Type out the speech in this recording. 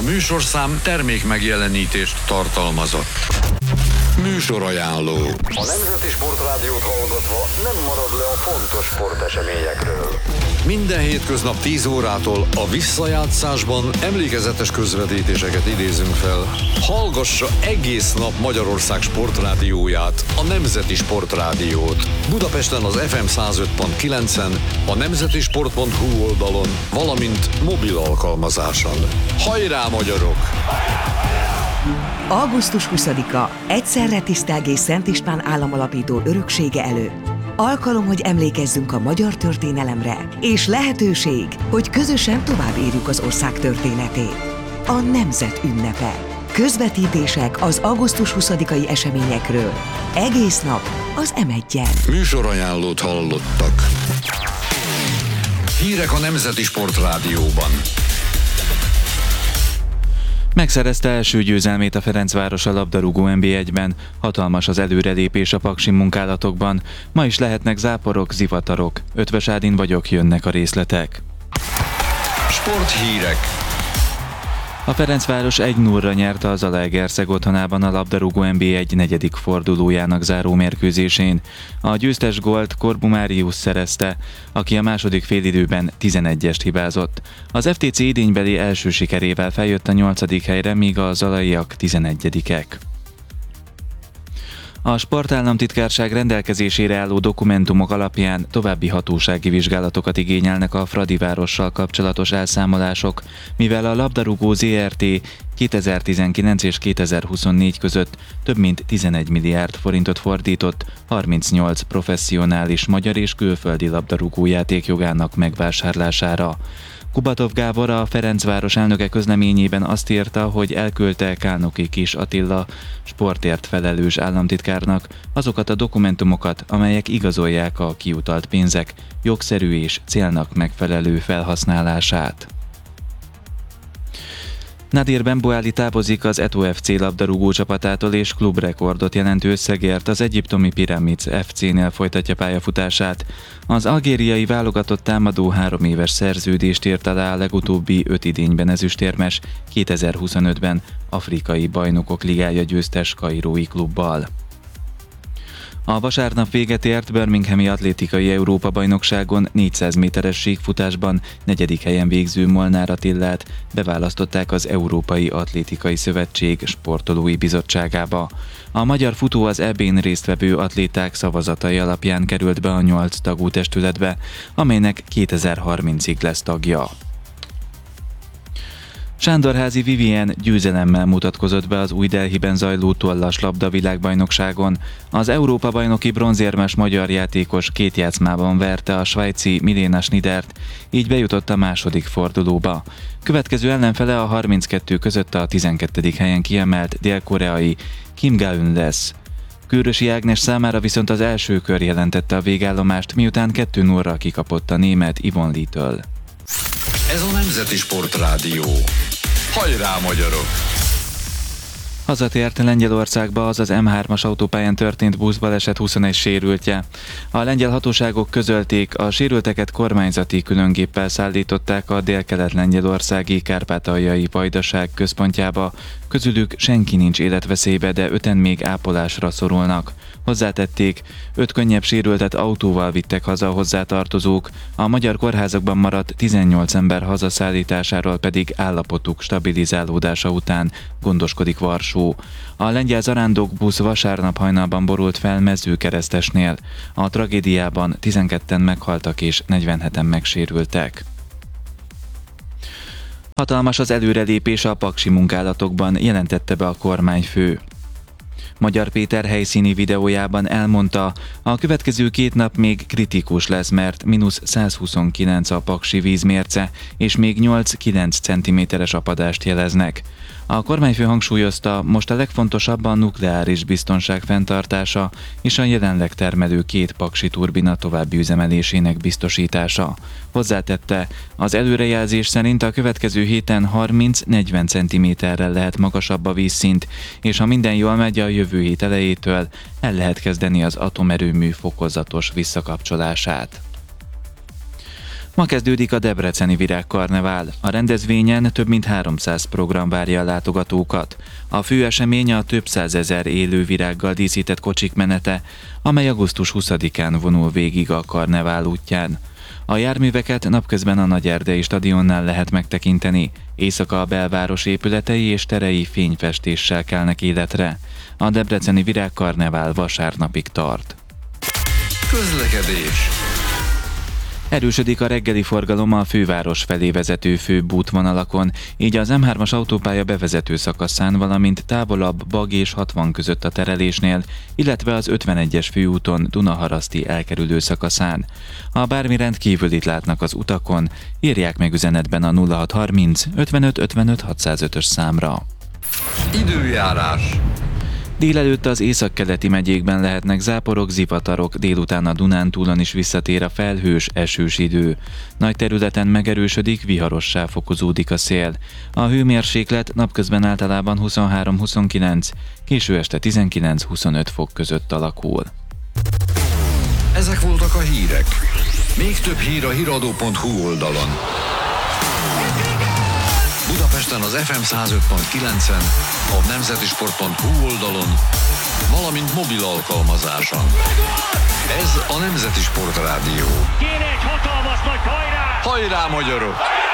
műsorszám termék megjelenítést tartalmazott. Műsorajánló. A Nemzeti Sportrádiót hallgatva nem marad le a fontos sporteseményekről. Minden hétköznap 10 órától a visszajátszásban emlékezetes közvetítéseket idézünk fel. Hallgassa egész nap Magyarország sportrádióját, a Nemzeti Sportrádiót. Budapesten az FM 105.9-en, a nemzetisport.hu oldalon, valamint mobil alkalmazáson. Hajrá, magyarok! Augusztus 20-a egyszerre tisztelgés Szent István államalapító öröksége előtt. Alkalom, hogy emlékezzünk a magyar történelemre, és lehetőség, hogy közösen tovább írjuk az ország történetét. A nemzet ünnepe. Közvetítések az augusztus 20-ai eseményekről. Egész nap az M1-en. Műsorajánlót hallottak. Hírek a Nemzeti Sportrádióban. Megszerezte első győzelmét a Ferencváros a labdarúgó NB1-ben, hatalmas az előrelépés a paksi munkálatokban, ma is lehetnek záporok, zivatarok. Ötvös Ádin vagyok, jönnek a részletek. Sporthírek. A Ferencváros 1-0-ra nyerte az Zalaegerszeg otthonában a labdarúgó NB1 negyedik fordulójának záró mérkőzésén. A győztes gólt Korbu Máriusz szerezte, aki a második félidőben 11-est hibázott. Az FTC idénybeli első sikerével feljött a 8. helyre, míg a zalaiak 11-ek. A Sportállamtitkárság rendelkezésére álló dokumentumok alapján további hatósági vizsgálatokat igényelnek a Fradivárossal kapcsolatos elszámolások, mivel a labdarúgó ZRT 2019 és 2024 között több mint 11 milliárd forintot fordított 38 professzionális magyar és külföldi labdarúgó játékjogának megvásárlására. Kubatov Gábor, a Ferencváros elnöke közleményében azt írta, hogy elküldte Kálnoki Kis Attila sportért felelős államtitkárnak azokat a dokumentumokat, amelyek igazolják a kiutalt pénzek jogszerű és célnak megfelelő felhasználását. Nadir Benbouali távozik az Eto'o FC labdarúgó csapatától, és klubrekordot jelentő összegért az egyiptomi Pyramids FC-nél folytatja pályafutását. Az algériai válogatott támadó 3 éves szerződést írt alá a legutóbbi 5 idényben ezüstérmes, 2025-ben Afrikai Bajnokok Ligája győztes kairói klubbal. A vasárnap véget ért birminghami atlétikai Európa-bajnokságon 400 méteres síkfutásban 4. helyen végző Molnár Attillát beválasztották az Európai Atlétikai Szövetség sportolói bizottságába. A magyar futó az EB-n résztvevő atléták szavazatai alapján került be a 8 tagú testületbe, amelynek 2030-ig lesz tagja. Sándorházi Vivien győzelemmel mutatkozott be az Új Delhiben zajló tollas labda világbajnokságon. Az Európa-bajnoki bronzérmes magyar játékos 2 játszmában verte a svájci Milena Schnidert, így bejutott a második fordulóba. Következő ellenfele a 32 között a 12. helyen kiemelt dél-koreai Kim Ga-eun lesz. Kőrösi Ágnes számára viszont az első kör jelentette a végállomást, miután 2-0-ra kikapott a német Yvonne Lee-től. Ez a Nemzeti Sportrádió. Hajrá, magyarok! Hazatért Lengyelországba az M3-as autópályán történt buszbaleset 21 sérültje. A lengyel hatóságok közölték, a sérülteket kormányzati különgéppel szállították a délkelet-lengyelországi kárpátaljai vajdaság központjába. Közülük senki nincs életveszélybe, de 5-en még ápolásra szorulnak. Hozzátették, 5 könnyebb sérültet autóval vittek haza a hozzátartozók, a magyar kórházakban maradt 18 ember hazaszállításáról pedig állapotuk stabilizálódása után gondoskodik Varsó. A lengyel zarándokbusz vasárnap hajnalban borult fel Mezőkeresztesnél. A tragédiában 12-en meghaltak és 47-en megsérültek. Hatalmas az előrelépés a paksi munkálatokban, jelentette be a kormányfő. Magyar Péter helyszíni videójában elmondta, a következő 2 nap még kritikus lesz, mert -129 a paksi vízmérce, és még 8-9 cm-es apadást jeleznek. A kormányfő hangsúlyozta, most a legfontosabb a nukleáris biztonság fenntartása és a jelenleg termelő 2 paksi turbina további üzemelésének biztosítása. Hozzátette, az előrejelzés szerint a következő héten 30-40 cm-rel lehet magasabb a vízszint, és ha minden jól megy, a jövő hét elejétől el lehet kezdeni az atomerőmű fokozatos visszakapcsolását. Ma kezdődik a debreceni virágkarnevál. A rendezvényen több mint 300 program várja a látogatókat. A fő esemény a több százezer élő virággal díszített kocsik menete, amely augusztus 20-án vonul végig a karnevál útján. A járműveket napközben a Nagyerdei stadionnál lehet megtekinteni. Éjszaka a belváros épületei és terei fényfestéssel kelnek életre. A debreceni virágkarnevál vasárnapig tart. Közlekedés. Erősödik a reggeli forgalom a főváros felé vezető főbb útvonalakon, így az M3-as autópálya bevezető szakaszán, valamint távolabb Bag és 60 között a terelésnél, illetve az 51-es főúton Dunaharaszti elkerülő szakaszán. Ha bármi rendkívülit látnak az utakon, írják meg üzenetben a 0630 55 55 605-ös számra. Időjárás. Délelőtt az északkeleti megyékben lehetnek záporok, zivatarok, délután a Dunántúlon is visszatér a felhős, esős idő. Nagy területen megerősödik, viharossá fokozódik a szél. A hőmérséklet napközben általában 23-29, késő este 19-25 fok között alakul. Ezek voltak a hírek. Még több hír a hiradó.hu oldalon. Budapesten az FM 105.9-en, a nemzetisport.hu oldalon, valamint mobil alkalmazáson. Ez a Nemzeti Sport Rádió. Kéne egy hatalmas nagy hajrá! Hajrá, magyarok!